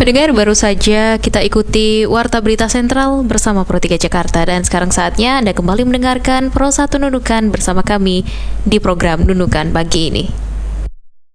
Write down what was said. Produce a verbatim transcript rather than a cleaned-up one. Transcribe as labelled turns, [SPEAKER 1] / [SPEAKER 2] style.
[SPEAKER 1] Pendengar, baru saja kita ikuti Warta Berita Sentral bersama Pro tiga Jakarta. Dan sekarang saatnya Anda kembali mendengarkan Pro satu Nunukan bersama kami di program Nunukan pagi ini.